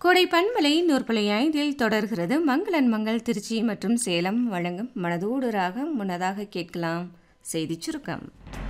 கோடை பண்பலை 100.5 தொடர்கிறது. மங்களன் மங்கள் திருச்சி மற்றும் சேலம் வழங்கும் மனதோடு ராகம். முன்னதாக கேட்கலாம் செய்திச் சுருக்கம்.